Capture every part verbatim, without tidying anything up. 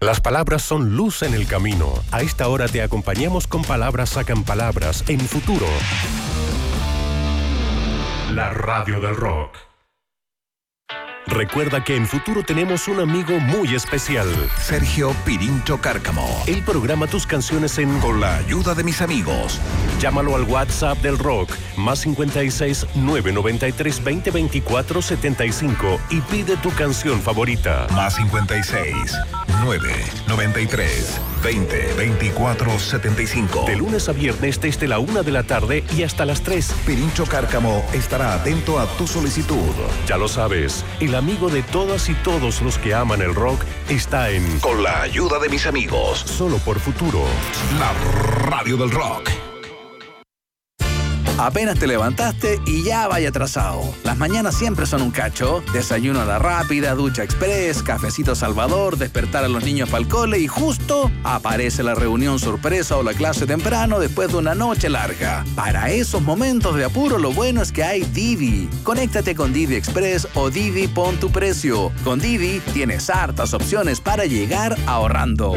Las palabras son luz en el camino. A esta hora te acompañamos con Palabras Sacan Palabras en Futuro. La radio del rock. Recuerda que en Futuro tenemos un amigo muy especial. Sergio Pirincho Cárcamo. Él programa tus canciones en Con la ayuda de mis amigos. Llámalo al WhatsApp del rock, más cincuenta y seis, nueve noventa y tres, veinte, veinticuatro, setenta y cinco y pide tu canción favorita. Más cincuenta y seis, nueve noventa y tres, veinte, veinticuatro, setenta y cinco. De lunes a viernes desde la una de la tarde y hasta las tres. Pirincho Cárcamo estará atento a tu solicitud. Ya lo sabes, el amigo de todas y todos los que aman el rock está en Con la ayuda de mis amigos. Solo por Futuro. La radio del rock. Apenas te levantaste y ya vaya atrasado. Las mañanas siempre son un cacho. Desayuno a la rápida, ducha express, cafecito Salvador, despertar a los niños para el cole y justo aparece la reunión sorpresa o la clase temprano después de una noche larga. Para esos momentos de apuro, lo bueno es que hay Didi. Conéctate con Didi Express o Didi Pon tu Precio. Con Didi tienes hartas opciones para llegar ahorrando.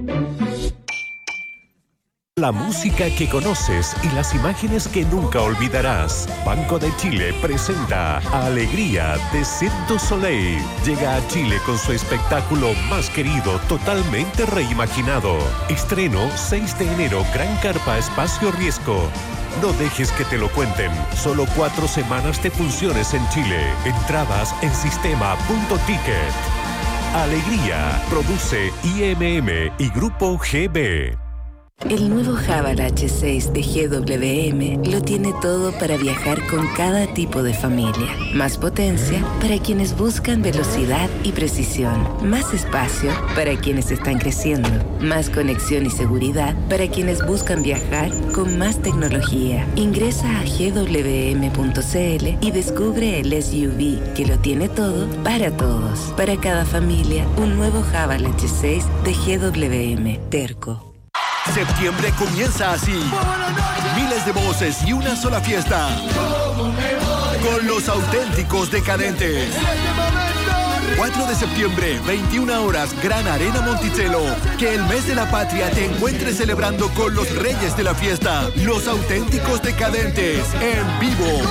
La música que conoces y las imágenes que nunca olvidarás. Banco de Chile presenta Alegría de Cirque du Soleil. Llega a Chile con su espectáculo más querido, totalmente reimaginado. Estreno seis de enero, Gran Carpa Espacio Riesgo. No dejes que te lo cuenten. Solo cuatro semanas de funciones en Chile. Entradas en sistema punto ticket. Alegría. Produce I M M y Grupo G B. El nuevo Haval H seis de G W M lo tiene todo para viajar con cada tipo de familia. Más potencia para quienes buscan velocidad y precisión. Más espacio para quienes están creciendo. Más conexión y seguridad para quienes buscan viajar con más tecnología. Ingresa a G W M punto C L y descubre el S U V que lo tiene todo para todos. Para cada familia, un nuevo Haval H seis de G W M. Terco. Septiembre comienza así. Miles de voces y una sola fiesta. Con los auténticos decadentes. cuatro de septiembre, veintiuna horas, Gran Arena Monticello. Que el mes de la patria te encuentre celebrando con los reyes de la fiesta. Los auténticos decadentes, en vivo.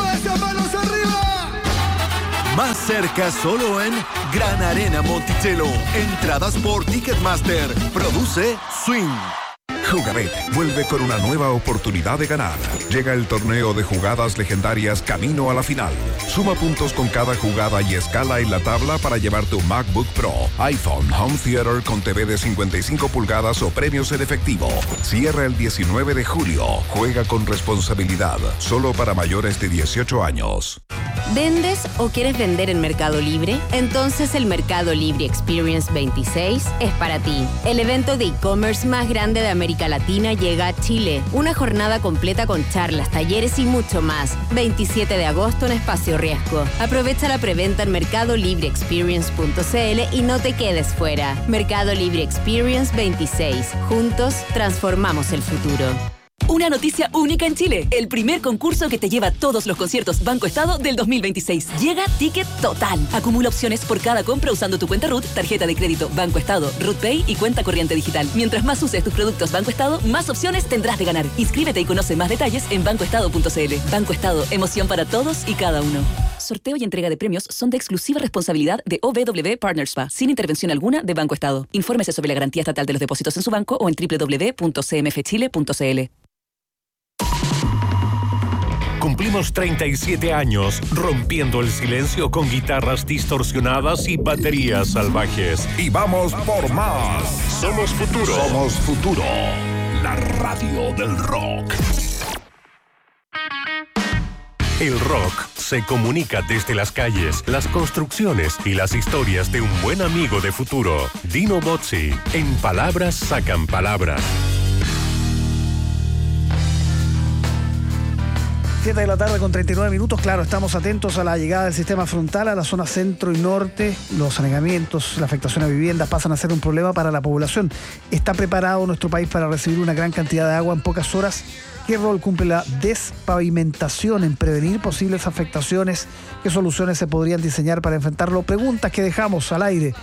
Más cerca solo en Gran Arena Monticello. Entradas por Ticketmaster. Produce Swing. Jugabet vuelve con una nueva oportunidad de ganar. Llega el torneo de jugadas legendarias camino a la final. Suma puntos con cada jugada y escala en la tabla para llevar tu MacBook Pro, iPhone, Home Theater con T V de cincuenta y cinco pulgadas o premios en efectivo. Cierra el diecinueve de julio. Juega con responsabilidad. Solo para mayores de dieciocho años. ¿Vendes o quieres vender en Mercado Libre? Entonces el Mercado Libre Experience veintiséis es para ti. El evento de e-commerce más grande de América Latina llega a Chile. Una jornada completa con charlas, talleres y mucho más. veintisiete de agosto en Espacio Riesgo. Aprovecha la preventa en mercado libre experience punto c l y no te quedes fuera. Mercado Libre Experience veintiséis. Juntos transformamos el futuro. Una noticia única en Chile. El primer concurso que te lleva todos los conciertos Banco Estado del dos mil veintiséis. Llega Ticket Total. Acumula opciones por cada compra usando tu cuenta R U T, tarjeta de crédito Banco Estado, R U T Pay y cuenta corriente digital. Mientras más uses tus productos Banco Estado, más opciones tendrás de ganar. Inscríbete y conoce más detalles en banco estado punto c l. Banco Estado, emoción para todos y cada uno. Sorteo y entrega de premios son de exclusiva responsabilidad de O B W Partners S P A, sin intervención alguna de Banco Estado. Infórmese sobre la garantía estatal de los depósitos en su banco o en doble u doble u doble u punto c m f chile punto c l. Cumplimos treinta y siete años rompiendo el silencio con guitarras distorsionadas y baterías salvajes. Y vamos por más. Somos Futuro. Somos Futuro. La radio del rock. El rock se comunica desde las calles, las construcciones y las historias de un buen amigo de Futuro. Dino Bozzi, en Palabras Sacan Palabras. siete de la tarde con treinta y nueve minutos. Claro, estamos atentos a la llegada del sistema frontal a la zona centro y norte. Los anegamientos, la afectación a viviendas pasan a ser un problema para la población. ¿Está preparado nuestro país para recibir una gran cantidad de agua en pocas horas? ¿Qué rol cumple la despavimentación en prevenir posibles afectaciones? ¿Qué soluciones se podrían diseñar para enfrentarlo? Preguntas que dejamos al aire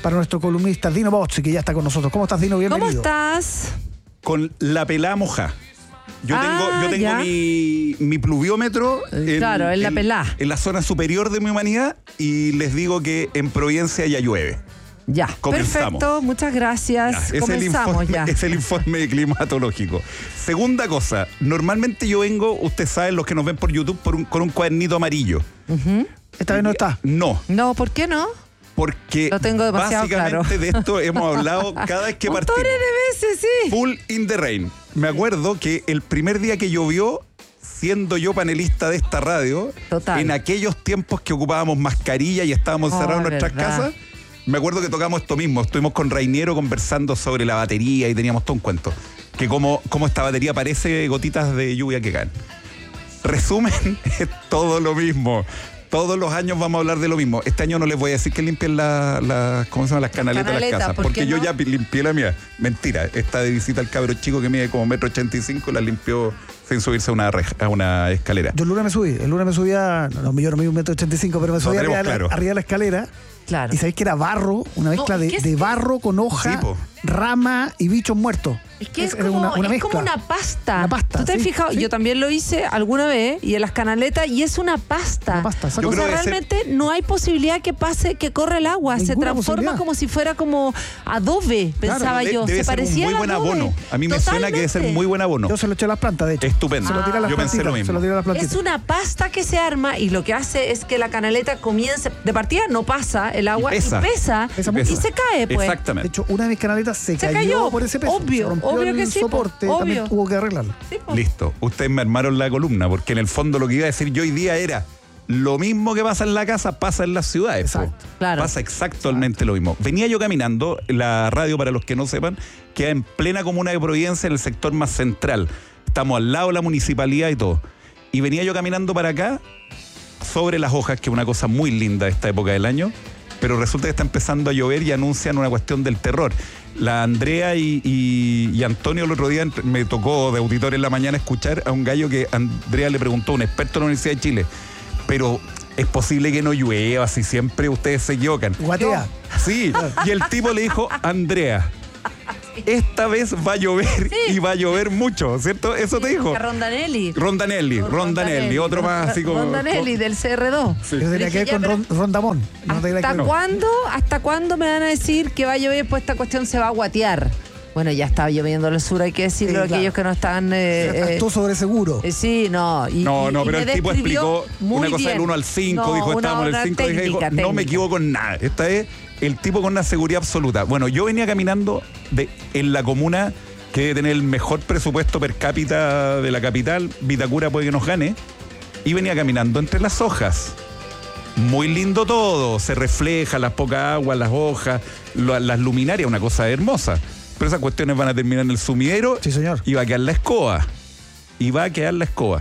para nuestro columnista Dino Bozzi, que ya está con nosotros. ¿Cómo estás, Dino? Bienvenido. ¿Cómo estás? Con la pelá moja. Yo Ah, tengo, yo tengo ya. mi, mi pluviómetro en, Claro, en la pelá. en la zona superior de mi humanidad y les digo que en Providencia ya llueve. Ya, Comenzamos. perfecto, muchas gracias. Ya, es, el Comenzamos informe, ya. es el informe climatológico. Segunda cosa, normalmente yo vengo, ustedes saben, los que nos ven por YouTube, por un- con un cuadernito amarillo. Ujú. Esta vez no está. No, No, ¿por qué no? porque Lo tengo demasiado básicamente claro. de esto hemos hablado cada vez que partimos. Montones de veces, sí. Full in the rain. Me acuerdo que el primer día que llovió, siendo yo panelista de esta radio, Total. en aquellos tiempos que ocupábamos mascarilla y estábamos Oh, encerrados en nuestras verdad. casas, me acuerdo que tocamos esto mismo. Estuvimos con Rainiero conversando sobre la batería y teníamos todo un cuento. Que cómo, cómo esta batería parece gotitas de lluvia que caen. Resumen, es todo lo mismo. Todos los años vamos a hablar de lo mismo. Este año no les voy a decir que limpien la, la- ¿cómo se llama? Las canaletas de las Canaleta, casas. ¿por Porque qué yo no? ya pi- limpié la mía. Mentira. Está de visita el cabro chico que mide como metro ochenta y cinco, la limpió sin subirse a una, reja- a una escalera. Yo el lunes me subí. El lunes me subía, no, no, yo no mido un metro ochenta y cinco, pero me subí tenemos arriba, de la- claro. arriba de la escalera. Claro. Y sabéis que era barro, una mezcla No, de, ¿qué es? de barro con hoja, Sí, po. rama y bichos muertos. Es que es, era como, una, una es mezcla. como una pasta. Una pasta, ¿Tú te has sí, fijado? sí. Yo también lo hice alguna vez y en las canaletas y es una pasta. Una pasta, exacto. o Yo sea, creo que realmente no hay posibilidad que pase, que corra el agua. Se Ninguna transforma posibilidad. como si fuera como adobe, pensaba De- yo. debe Se ser parecía un muy al buen adobe. abono. A mí me suena que debe ser muy buen abono. Yo se lo eché a las plantas, de hecho. Estupendo. Se lo tiré a las Yo pensé plantitas, lo mismo. Se lo tiré a las plantitas. Es una pasta que se arma y lo que hace es que la canaleta comience. De partida no pasa el agua Y y pesa. pesa, Pesa y mucho. se cae, pues. De Exactamente. hecho, una de mis canaletas se, Se cayó, cayó. por ese peso. Obvio, se rompió obvio el que sí, po. soporte, Obvio. también tuvo que arreglarlo. Sí, po. Listo. Ustedes me armaron la columna, porque en el fondo lo que iba a decir yo hoy día era lo mismo que pasa en la casa, pasa en las ciudades. po. Exacto. Claro. Pasa exactamente lo mismo. Venía yo caminando, la radio, para los que no sepan, queda en plena comuna de Providencia, en el sector más central. Estamos al lado de la municipalidad y todo. Y venía yo caminando para acá, sobre las hojas, que es una cosa muy linda esta época del año, pero resulta que está empezando a llover y anuncian una cuestión del terror. La Andrea y, y- y Antonio el otro día entre- me tocó de auditor en la mañana escuchar a un gallo que Andrea le preguntó, un experto de la Universidad de Chile, pero es posible que no llueva si siempre ustedes se equivocan. Guatea. Sí, y el tipo le dijo, Andrea, esta vez va a llover y va a llover mucho, ¿cierto? Eso te dijo. A Rondanelli. Rondanelli, Rondanelli, otro más así como... Rondanelli del C R dos. Yo tenía Dije, que ver ya, con pero- Ron- Rondamón. No tenía que ¿Hasta ver. cuándo, ¿Hasta cuándo me van a decir que va a llover? Pues esta cuestión se va a guatear. Bueno, ya estaba lloviendo en el sur, hay que decirlo, Sí, claro. aquellos que no están... eh, eh, Actuó sobre seguro. eh, sí, no. Y, No, y- no, y pero me el tipo describió explicó muy una cosa bien. del uno al cinco, No, dijo, una- estábamos en una el cinco, dije, dijo, técnica, no me técnica. equivoco en nada. Esta es el tipo con una seguridad absoluta. Bueno, yo venía caminando de, en la comuna que debe tener el mejor presupuesto per cápita de la capital, Vitacura puede que nos gane, y venía caminando entre las hojas. Muy lindo todo, se refleja las pocas aguas, las hojas, lo- las luminarias, una cosa hermosa. Pero esas cuestiones van a terminar en el sumidero. Sí, señor. Y va a quedar la escoba. Y va a quedar la escoba.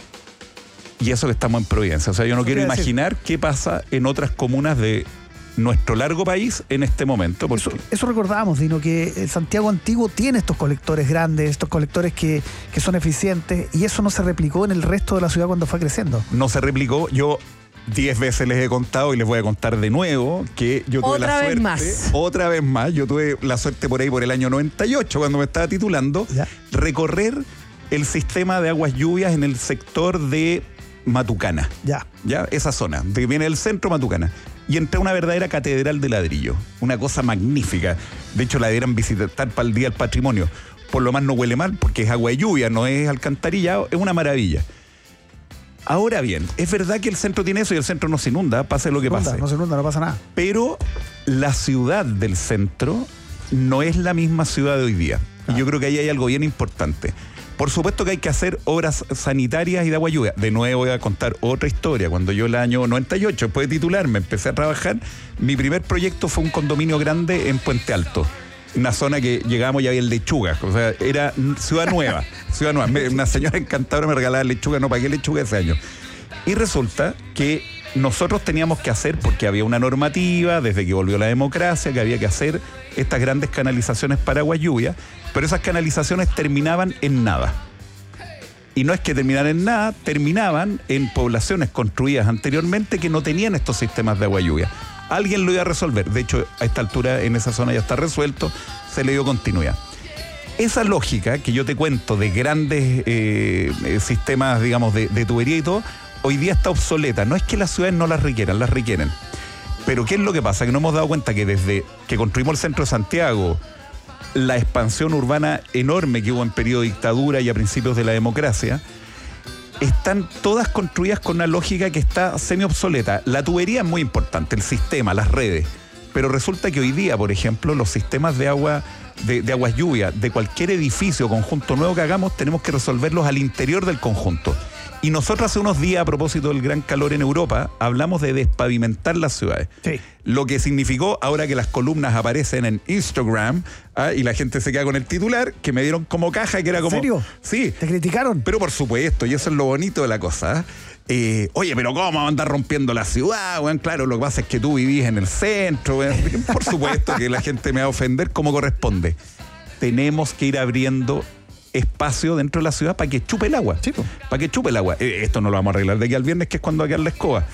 Y eso que estamos en Providencia. O sea, yo no Eso quiero te iba a decir. imaginar qué pasa en otras comunas de nuestro largo país en este momento. Porque Eso, eso recordábamos, Dino, que el Santiago antiguo tiene estos colectores grandes, estos colectores que, que son eficientes, y eso no se replicó en el resto de la ciudad cuando fue creciendo. no se replicó. Yo diez veces les he contado y les voy a contar de nuevo que yo tuve Otra la vez suerte. más. Otra vez más. Yo tuve la suerte por ahí por el año noventa y ocho, cuando me estaba titulando, Ya. recorrer el sistema de aguas lluvias en el sector de Matucana. Ya. ¿Ya? Esa zona, de que viene del centro Matucana. Y entré a una verdadera catedral de ladrillo. Una cosa magnífica. De hecho, la debieran visitar para el Día del Patrimonio. Por lo más no huele mal, porque es agua de lluvia, no es alcantarillado, es una maravilla. Ahora bien, es verdad que el centro tiene eso y el centro no se inunda, pase lo que Inunda, pase. no se inunda, no pasa nada. Pero la ciudad del centro no es la misma ciudad de hoy día. Y yo creo que ahí hay algo bien importante. Por supuesto que hay que hacer obras sanitarias y de agua lluvia. De nuevo voy a contar otra historia. Cuando yo el año noventa y ocho, después de titularme, empecé a trabajar, mi primer proyecto fue un condominio grande en Puente Alto. Una zona que llegábamos y había lechugas. O sea, era ciudad nueva. ciudad nueva. Me- una señora encantadora me regalaba lechuga, no pagué lechuga ese año. Y resulta que nosotros teníamos que hacer, porque había una normativa desde que volvió la democracia, que había que hacer estas grandes canalizaciones para agua lluvia, pero esas canalizaciones terminaban en nada. Y no es que terminaran en nada, terminaban en poblaciones construidas anteriormente que no tenían estos sistemas de agua lluvia. alguien lo iba a resolver. De hecho, a esta altura en esa zona ya está resuelto, se le dio continuidad. Esa lógica que yo te cuento de grandes eh, sistemas, digamos, de, de tubería y todo, hoy día está obsoleta. No es que las ciudades no las requieran, las requieren. Pero ¿qué es lo que pasa? Que nos hemos dado cuenta que desde que construimos el centro de Santiago, la expansión urbana enorme que hubo en periodo de dictadura y a principios de la democracia, están todas construidas con una lógica que está semi-obsoleta. La tubería es muy importante, el sistema, las redes. Pero resulta que hoy día, por ejemplo, los sistemas de agua, de, de aguas lluvias, de cualquier edificio o conjunto nuevo que hagamos, tenemos que resolverlos al interior del conjunto. Y nosotros hace unos días, a propósito del gran calor en Europa, hablamos de despavimentar las ciudades. Sí. Lo que significó, ahora que las columnas aparecen en Instagram, ¿ah? Y la gente se queda con el titular, que me dieron como caja, que era como... ¿En serio? Sí. ¿Te criticaron? Pero por supuesto, y eso es lo bonito de la cosa. Eh, oye, pero ¿cómo vamos a andar rompiendo la ciudad? Bueno, claro, lo que pasa es que tú vivís en el centro. Bueno, por supuesto que la gente me va a ofender como corresponde. Tenemos que ir abriendo espacio dentro de la ciudad para que chupe el agua. Sí, pues. Para que chupe el agua. Eh, esto no lo vamos a arreglar de aquí al viernes, que es cuando va a quedar la escoba.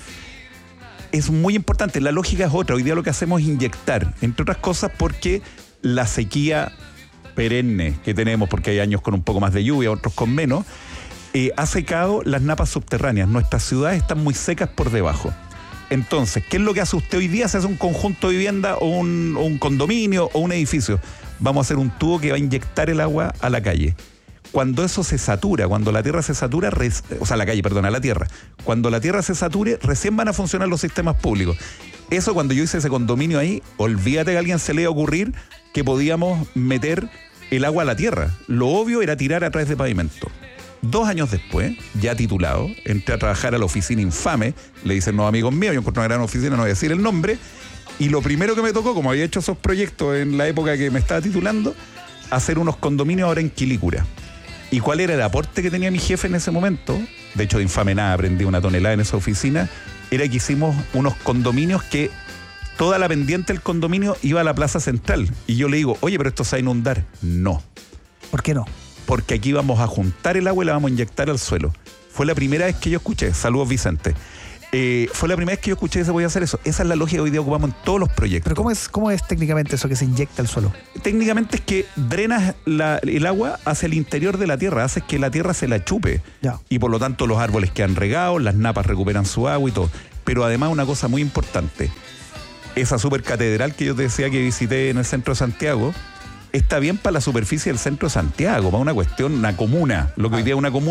Es muy importante, la lógica es otra. Hoy día lo que hacemos es inyectar, entre otras cosas porque la sequía perenne que tenemos, porque hay años con un poco más de lluvia, otros con menos, eh, ha secado las napas subterráneas. Nuestras ciudades están muy secas por debajo. Entonces, ¿qué es lo que hace usted hoy día? Se hace un conjunto de vivienda o un, o un condominio o un edificio. Vamos a hacer un tubo que va a inyectar el agua a la calle. Cuando eso se satura, cuando la tierra se satura, res, o sea, la calle, perdón, a la tierra. Cuando la tierra se sature, recién van a funcionar los sistemas públicos. Eso, cuando yo hice ese condominio ahí, olvídate que a alguien se le iba a ocurrir que podíamos meter el agua a la tierra. Lo obvio era tirar a través de pavimento. Dos años después, ya titulado, entré a trabajar a la oficina infame, le dicen los amigos míos, yo encontré una gran oficina, no voy a decir el nombre, y lo primero que me tocó, como había hecho esos proyectos en la época que me estaba titulando, hacer unos condominios ahora en Quilicura. ¿Y cuál era el aporte que tenía mi jefe en ese momento? De hecho, de infame nada, aprendí una tonelada en esa oficina. Era que hicimos unos condominios que toda la pendiente del condominio iba a la plaza central. Y yo le digo, oye, pero esto se va a inundar. No. ¿Por qué no? Porque aquí vamos a juntar el agua y la vamos a inyectar al suelo. Fue la primera vez que yo escuché. Saludos, Vicente. Eh, fue la primera vez que yo escuché que se podía hacer eso. Esa es la lógica que hoy día ocupamos en todos los proyectos. ¿Pero cómo es, cómo es técnicamente eso que se inyecta al suelo? Técnicamente es que drenas la, el agua hacia el interior de la tierra, haces que la tierra se la chupe. Ya. Y por lo tanto los árboles quedan regados, las napas recuperan su agua y todo. Pero además una cosa muy importante, esa supercatedral que yo te decía que visité en el centro de Santiago, está bien para la superficie del centro de Santiago, para una cuestión, una comuna, lo que hoy día es una comuna.